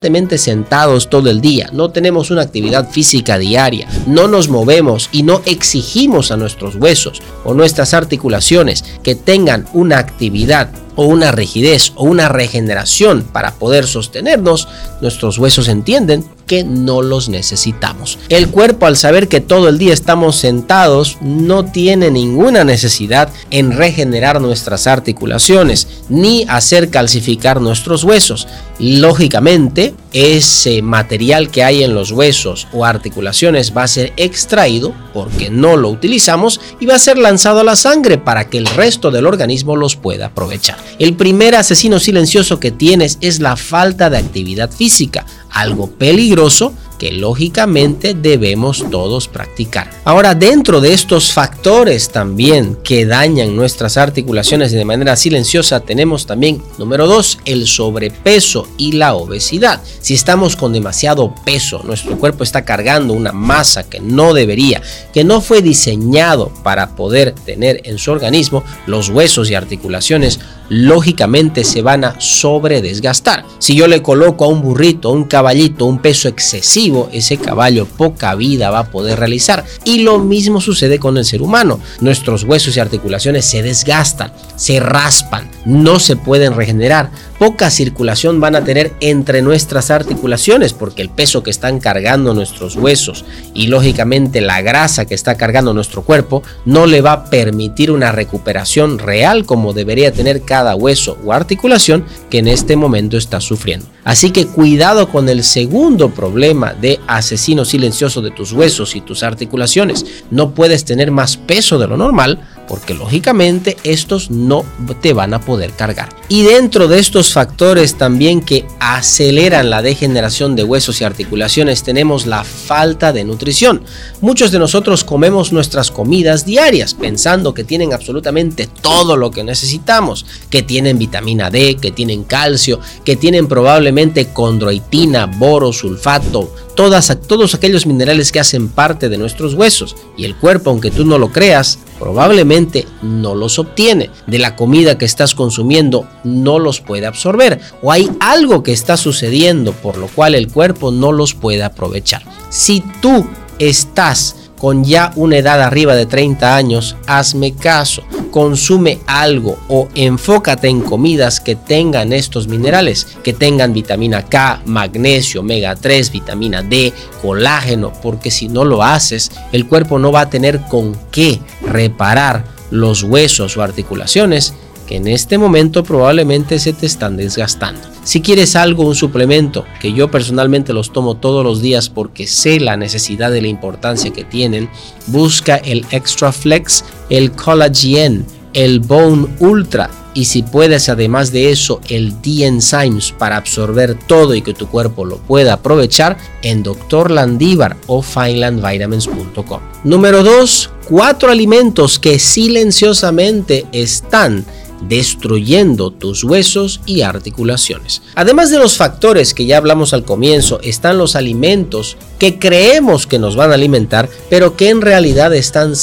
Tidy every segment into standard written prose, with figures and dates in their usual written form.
sentados todo el día, no tenemos una actividad física diaria, no nos movemos y no exigimos a nuestros huesos o nuestras articulaciones que tengan una actividad o una rigidez o una regeneración para poder sostenernos, nuestros huesos entienden que no los necesitamos. El cuerpo, al saber que todo el día estamos sentados, no tiene ninguna necesidad en regenerar nuestras articulaciones ni hacer calcificar nuestros huesos. Lógicamente, ese material que hay en los huesos o articulaciones va a ser extraído porque no lo utilizamos y va a ser lanzado a la sangre para que el resto del organismo los pueda aprovechar. El primer asesino silencioso que tienes es la falta de actividad física, algo peligroso que lógicamente debemos todos practicar. Ahora, dentro de estos factores también que dañan nuestras articulaciones de manera silenciosa, tenemos también, número 2, el sobrepeso y la obesidad. Si estamos con demasiado peso, nuestro cuerpo está cargando una masa que no debería, que no fue diseñado para poder tener en su organismo, los huesos y articulaciones lógicamente se van a sobredesgastar. Si yo le coloco a un burrito, a un caballito, un peso excesivo, ese caballo poca vida va a poder realizar. Y lo mismo sucede con el ser humano. Nuestros huesos y articulaciones se desgastan, se raspan, no se pueden regenerar. Poca circulación van a tener entre nuestras articulaciones porque el peso que están cargando nuestros huesos y lógicamente la grasa que está cargando nuestro cuerpo no le va a permitir una recuperación real como debería tener cada hueso o articulación que en este momento está sufriendo. Así que cuidado con el segundo problema de asesino silencioso de tus huesos y tus articulaciones. No puedes tener más peso de lo normal porque lógicamente estos no te van a poder cargar. Y dentro de estos factores también que aceleran la degeneración de huesos y articulaciones tenemos la falta de nutrición. Muchos de nosotros comemos nuestras comidas diarias pensando que tienen absolutamente todo lo que necesitamos, que tienen vitamina D, que tienen calcio, que tienen probablemente condroitina, boro, sulfato, todos aquellos minerales que hacen parte de nuestros huesos, y el cuerpo, aunque tú no lo creas, probablemente no los obtiene. De la comida que estás consumiendo no los puede absorber, o hay algo que está sucediendo por lo cual el cuerpo no los puede aprovechar. Si tú estás con ya una edad arriba de 30 años, hazme caso, consume algo o enfócate en comidas que tengan estos minerales, que tengan vitamina K, magnesio, omega 3, vitamina D, colágeno, porque si no lo haces, el cuerpo no va a tener con qué reparar los huesos o articulaciones que en este momento probablemente se te están desgastando. Si quieres algo, un suplemento, que yo personalmente los tomo todos los días porque sé la necesidad de la importancia que tienen, busca el Extra Flex, el Collagen, el Bone Ultra y si puedes además de eso el D-Enzymes para absorber todo y que tu cuerpo lo pueda aprovechar en Dr. Landívar o FinelandVitamins.com. Número 2, 4 alimentos que silenciosamente están destruyendo tus huesos y articulaciones. Además de los factores que ya hablamos al comienzo, están los alimentos que creemos que nos van a alimentar, pero que en realidad están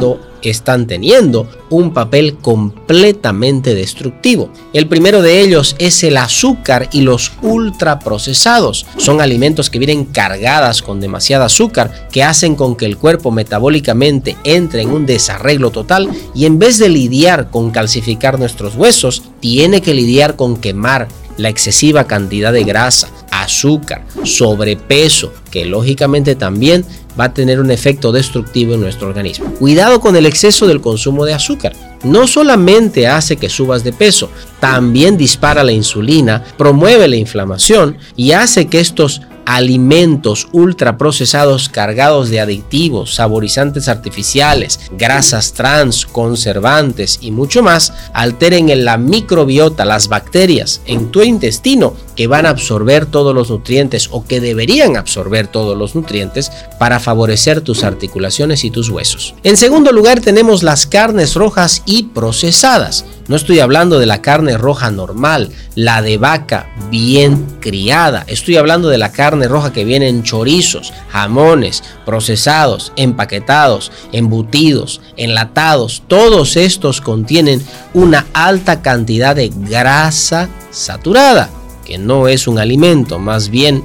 teniendo un papel completamente destructivo. El primero de ellos es el azúcar y los ultraprocesados. Son alimentos que vienen cargadas con demasiada azúcar que hacen con que el cuerpo metabólicamente entre en un desarreglo total y en vez de lidiar con calcificar nuestros huesos, tiene que lidiar con quemar la excesiva cantidad de grasa, azúcar, sobrepeso, que lógicamente también va a tener un efecto destructivo en nuestro organismo. Cuidado con el exceso del consumo de azúcar. No solamente hace que subas de peso, también dispara la insulina, promueve la inflamación y hace que estos alimentos ultraprocesados cargados de aditivos, saborizantes artificiales, grasas trans, conservantes y mucho más alteren en la microbiota, las bacterias en tu intestino que van a absorber todos los nutrientes o que deberían absorber todos los nutrientes para favorecer tus articulaciones y tus huesos. En segundo lugar tenemos las carnes rojas y procesadas. No estoy hablando de la carne roja normal, la de vaca bien criada. Estoy hablando de la carne roja que viene en chorizos, jamones, procesados, empaquetados, embutidos, enlatados. Todos estos contienen una alta cantidad de grasa saturada. que no es un alimento, más bien